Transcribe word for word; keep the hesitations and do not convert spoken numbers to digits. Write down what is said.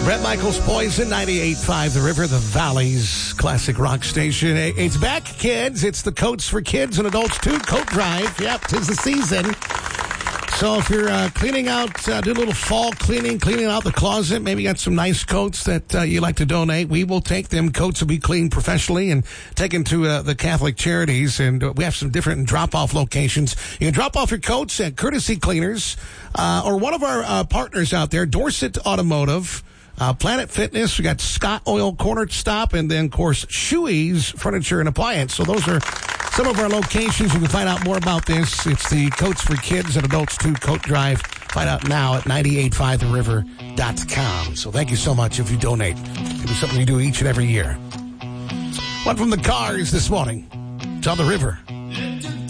Bret Michaels, Poison, ninety-eight point five The River, the Valley's classic rock station. It's back, kids. It's the Coats for Kids and Adults too. Coat Drive. Yep, 'tis the season. So if you're uh, cleaning out, uh, do a little fall cleaning, cleaning out the closet, maybe you got some nice coats that uh, you like to donate, we will take them. Coats will be cleaned professionally and taken to uh, the Catholic Charities, and uh, we have some different drop-off locations. You can drop off your coats at Courtesy Cleaners uh, or one of our uh, partners out there, Dorset Automotive, Uh, Planet Fitness, we got Scott Oil Corner Stop, and then, of course, Shoey's Furniture and Appliance. So those are some of our locations. You can find out more about this. It's the Coats for Kids and Adults too, Coat Drive. Find out now at ninety-eight point five the river dot com. So thank you so much if you donate. It's something we do each and every year. One from the Cars this morning. It's on the river.